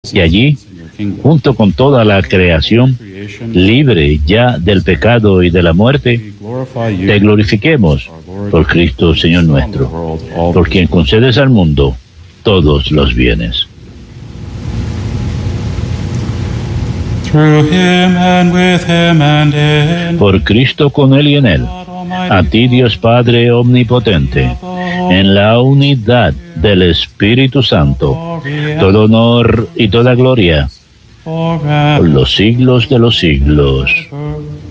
y allí, junto con toda la creación, libre ya del pecado y de la muerte, te glorifiquemos por Cristo, Señor nuestro, por quien concedes al mundo todos los bienes. Por Cristo, con Él y en Él, a ti, Dios Padre omnipotente, en la unidad del Espíritu Santo, todo honor y toda gloria por los siglos de los siglos.